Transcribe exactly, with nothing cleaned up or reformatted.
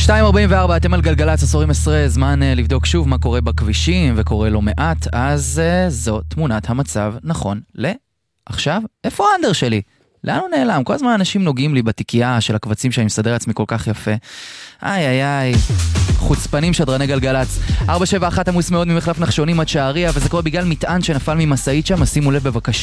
שתיים ארבעים וארבע, אתם על גלגלץ, עשורים עשרה, זמן uh, לבדוק שוב מה קורה בכבישים, וקורה לא מעט, אז uh, זו תמונת המצב, נכון, לעכשיו, איפה האנדר שלי? לאן הוא נעלם? כל הזמן אנשים נוגעים לי בתיקייה של הקבצים שאני מסדר עצמי כל כך יפה. איי איי איי, חוצפנים שדרני גלגלץ. ארבע שבע אחת עמוס מאוד ממחלף נחשונים עד שעריה, וזה קורה בגלל מטען שנפל ממסעית שם, שימו לב בבקשה.